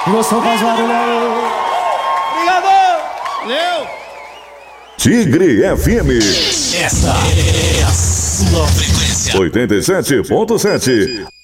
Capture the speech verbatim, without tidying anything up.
Emoção faz barulho. Obrigado! Valeu! Tigre F M. Esta é a sua frequência. oitenta e sete ponto sete.